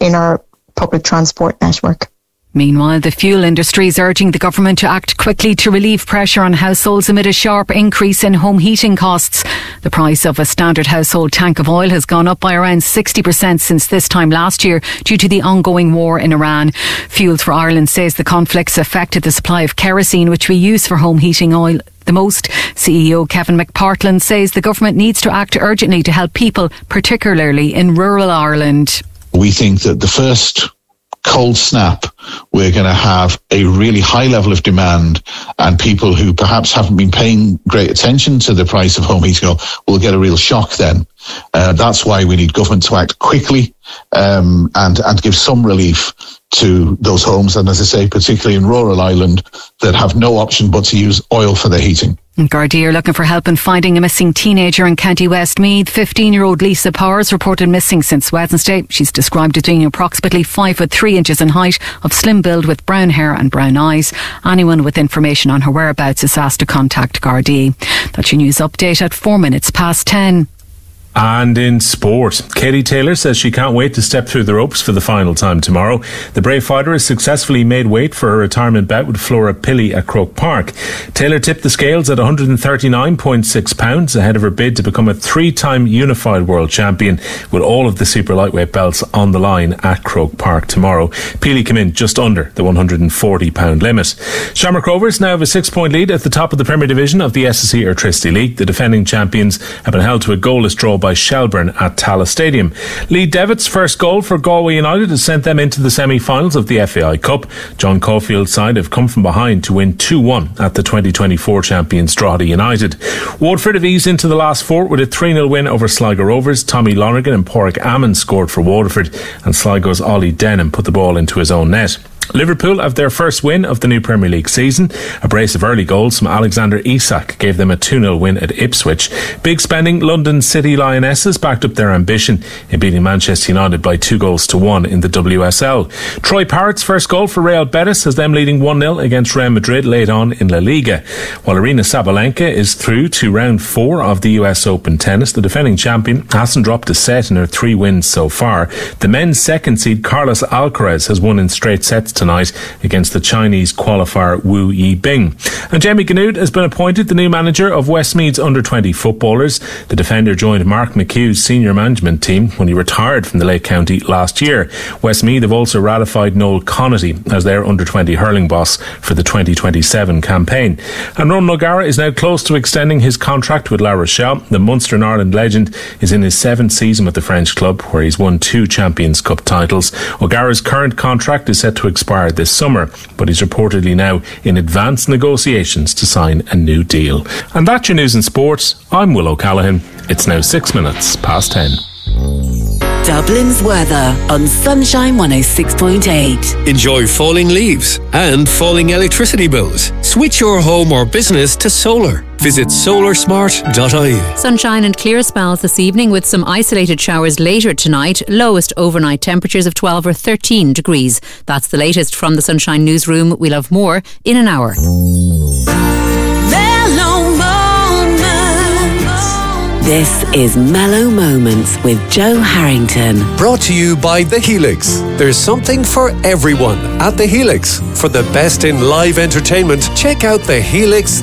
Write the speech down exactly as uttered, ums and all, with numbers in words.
in our public transport network. Meanwhile, the fuel industry is urging the government to act quickly to relieve pressure on households amid a sharp increase in home heating costs. The price of a standard household tank of oil has gone up by around sixty percent since this time last year due to the ongoing war in Iran. Fuels for Ireland says the conflicts affected the supply of kerosene, which we use for home heating oil, the most. C E O Kevin McPartland says the government needs to act urgently to help people, particularly in rural Ireland. We think that the first cold snap, we're going to have a really high level of demand, and people who perhaps haven't been paying great attention to the price of home heating oil will get a real shock then. Uh, that's why we need government to act quickly um, and, and give some relief to those homes, and as I say, particularly in rural Ireland, that have no option but to use oil for their heating. Gardaí are looking for help in finding a missing teenager in County Westmeath. fifteen-year-old Lisa Powers reported missing since Wednesday. She's described as being approximately five foot three inches in height, of slim build with brown hair and brown eyes. Anyone with information on her whereabouts is asked to contact Gardaí. That's your news update at four minutes past ten. And in sport, Katie Taylor says she can't wait to step through the ropes for the final time tomorrow. The Brave fighter has successfully made weight for her retirement bout with Flora Pilley at Croke Park. Taylor tipped the scales at one hundred thirty-nine point six pounds ahead of her bid to become a three-time unified world champion, with all of the super lightweight belts on the line at Croke Park tomorrow. Pilley came in just under the one hundred forty pound limit. Shamrock Rovers now have a six-point lead at the top of the Premier Division of the S S E Airtricity League. The defending champions have been held to a goalless draw by Shelbourne at Tallaght Stadium. Lee Devitt's first goal for Galway United has sent them into the semi-finals of the F A I Cup. John Caulfield's side have come from behind to win two one at the twenty twenty-four champions Drogheda United. Waterford have eased into the last four with a three nil win over Sligo Rovers. Tommy Lonergan and Porrick Ammon scored for Waterford, and Sligo's Ollie Denham put the ball into his own net. Liverpool have their first win of the new Premier League season. A brace of early goals from Alexander Isak gave them a two nil win at Ipswich. Big spending London City Lionesses backed up their ambition in beating Manchester United by two goals to one in the W S L. Troy Parrott's first goal for Real Betis has them leading one nil against Real Madrid late on in La Liga. While Arina Sabalenka is through to round four of the U S Open tennis, the defending champion hasn't dropped a set in her three wins so far. The men's second seed Carlos Alcaraz has won in straight sets tonight against the Chinese qualifier Wu Yibing. And Jamie Ganood has been appointed the new manager of Westmeath's under twenty footballers. The defender joined Mark McHugh's senior management team when he retired from the Lake County last year. Westmeath have also ratified Noel Connaty as their under twenty hurling boss for the twenty twenty-seven campaign. And Ron O'Gara is now close to extending his contract with La Rochelle. The Munster and Ireland legend is in his seventh season with the French club, where he's won two Champions Cup titles. O'Gara's current contract is set to expire this summer, but he's reportedly now in advanced negotiations to sign a new deal. And that's your news and sports. I'm Will O'Callaghan. It's now six minutes past ten. Dublin's weather on Sunshine one oh six point eight. Enjoy falling leaves and falling electricity bills. Switch your home or business to solar. Visit solar smart dot I E. Sunshine and clear spells this evening with some isolated showers later tonight. Lowest overnight temperatures of twelve or thirteen degrees. That's the latest from the Sunshine Newsroom. We'll have more in an hour. This is Mellow Moments with Joe Harrington. Brought to you by The Helix. There's something for everyone at The Helix. For the best in live entertainment, check out the helix